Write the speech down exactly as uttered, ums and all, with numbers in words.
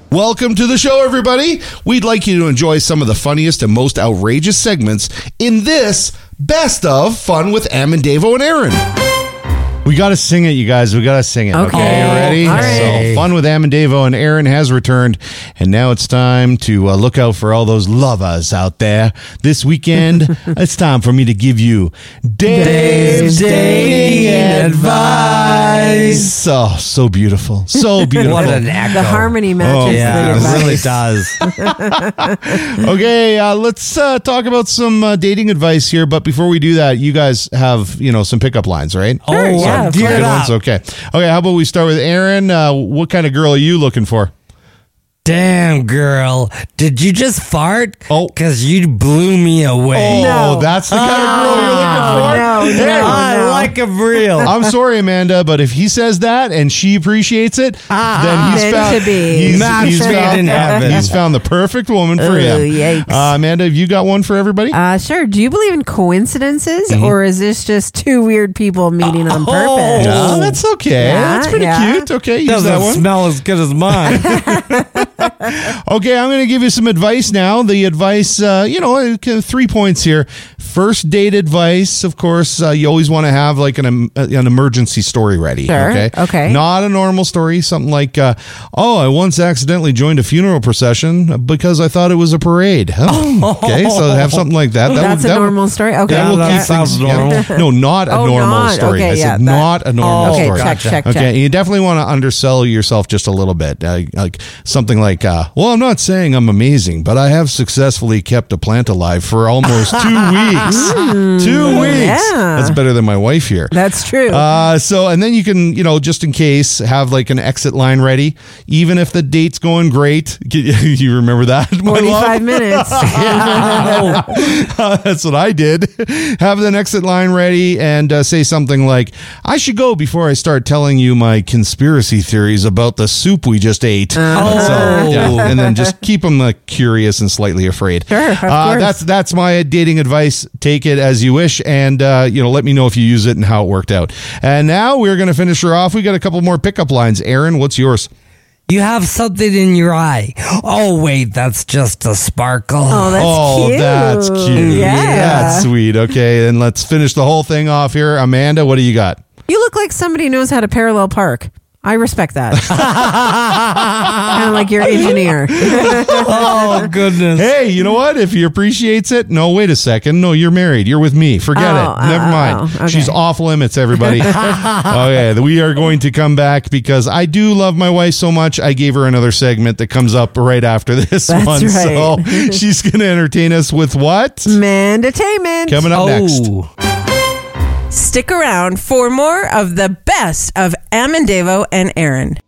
Welcome to the show, everybody. We'd like you to enjoy some of the funniest and most outrageous segments in this Best of Fun with Am and Davo and Aaron. We got to sing it, you guys. We got to sing it. Okay, okay ready? All right. So, Fun with Am and Davo and Aaron has returned, and now it's time to uh, look out for all those lovers out there. This weekend, it's time for me to give you Dave's, Dave's dating advice. Oh, so beautiful. So beautiful. What an echo. The harmony matches. Oh, yeah, the it advice. really does. Okay, uh, let's uh, talk about some uh, dating advice here. But before we do that, you guys have, you know, some pickup lines, right? Sure, Oh, yeah. yeah, of gear Good it ones. up. Okay. Okay. How about we start with Aaron? Uh, what kind of girl are you looking for? Damn, girl. Did you just fart? Oh. Because you blew me away. Oh, No. that's the kind of girl you're looking for. No, no, Hey, I no. like a real. I'm sorry, Amanda, but if he says that and she appreciates it, then he's Meant found, to be. he's, Match he's made found, in heaven. he's found the perfect woman for Ooh, him. yikes. Uh, Amanda, have you got one for everybody? Uh, sure. Do you believe in coincidences, Mm-hmm. or is this just two weird people meeting on purpose? No, that's okay. Yeah, that's pretty yeah. cute. Okay, use that Doesn't one. smell as good as mine. Okay, I'm going to give you some advice now. The advice, uh, you know, uh, three points here. First date advice, of course, uh, you always want to have like an um, an emergency story ready. Sure, Okay. okay. Not a normal story. Something like, uh, oh, I once accidentally joined a funeral procession because I thought it was a parade. Oh, okay, so have something like that. that That's would, a that would- normal story. Okay. That will that keep sounds things- yeah. No, not a Oh, normal not- story. okay, I said yeah, that- not a normal okay, story. check, check, Okay, check. and you definitely want to undersell yourself just a little bit. Uh, like something like, uh, well, I'm not saying I'm amazing, but I have successfully kept a plant alive for almost two weeks. two weeks. yeah. That's better than my wife here. That's true. Uh, so, and then you can, you know, just in case, have like an exit line ready, even if the date's going great. You remember that? my love? forty-five minutes. Uh, that's what I did. Have an exit line ready and uh, say something like, I should go before I start telling you my conspiracy theories about the soup we just ate. Oh. So, yeah, and then just keep them uh, curious and slightly afraid. Sure, of uh, course. That's that's my dating advice. Take it as you wish, and uh, you know, let me know if you use it and how it worked out. And now we're going to finish her off. We got a couple more pickup lines. Aaron, what's yours? You have something in your eye. Oh, wait, that's just a sparkle. Oh, that's oh, cute. that's cute. Yeah. That's sweet. Okay, then let's finish the whole thing off here. Amanda, what do you got? You look like somebody who knows how to parallel park. I respect that. Kind of like your engineer. Oh, goodness. Hey, you know what? If he appreciates it, no, wait a second. No, you're married. You're with me. Forget Oh, it. Never oh, mind. oh, okay. She's off limits, everybody. Okay, we are going to come back because I do love my wife so much. I gave her another segment that comes up right after this That's one. right. So she's going to entertain us with what? Mandatainment. Coming up next. Oh. Stick around for more of the best of Am and Davo and Aaron.